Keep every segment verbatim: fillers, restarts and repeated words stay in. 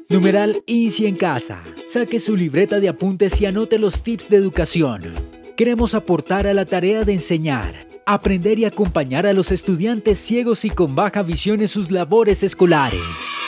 Numeral Easy en casa. Saque su libreta de apuntes y anote los tips de educación. Queremos aportar a la tarea de enseñar, aprender y acompañar a los estudiantes ciegos y con baja visión en sus labores escolares.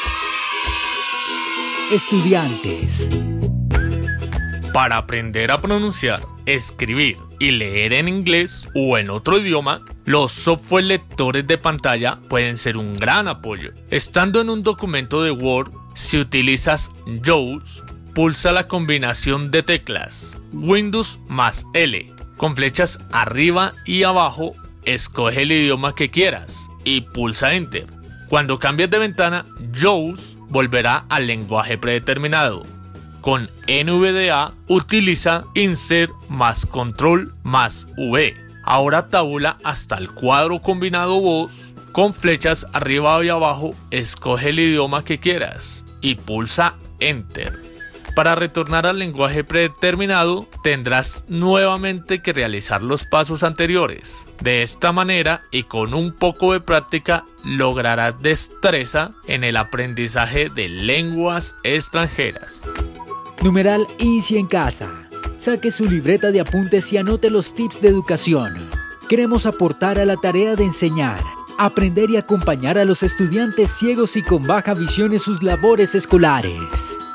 Estudiantes. Para aprender a pronunciar, escribir y leer en inglés o en otro idioma, los software lectores de pantalla pueden ser un gran apoyo. Estando en un documento de Word, si utilizas JAWS, pulsa la combinación de teclas Windows más L. Con flechas arriba y abajo, escoge el idioma que quieras y pulsa Enter. Cuando cambies de ventana, JAWS volverá al lenguaje predeterminado. Con N V D A, utiliza Insert más Control más V. Ahora tabula hasta el cuadro combinado voz. Con flechas arriba y abajo, escoge el idioma que quieras y pulsa Enter. Para retornar al lenguaje predeterminado, tendrás nuevamente que realizar los pasos anteriores. De esta manera y con un poco de práctica, lograrás destreza en el aprendizaje de lenguas extranjeras. Numeral Easy en casa. Saque su libreta de apuntes y anote los tips de educación. Queremos aportar a la tarea de enseñar, aprender y acompañar a los estudiantes ciegos y con baja visión en sus labores escolares.